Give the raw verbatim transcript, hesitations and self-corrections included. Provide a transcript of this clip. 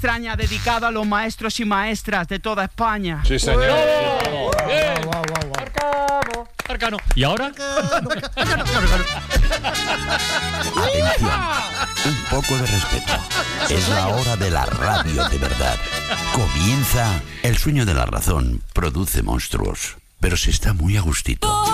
extraña dedicado a los maestros y maestras de toda España. Sí, señor. ¡Oh! Bien. Wow, wow, wow, wow. Arcano, Arcano. ¿Y ahora? Atención, un poco de respeto. Es la hora de la radio de verdad. Comienza El sueño de la razón. Produce monstruos, pero se está muy a gustito.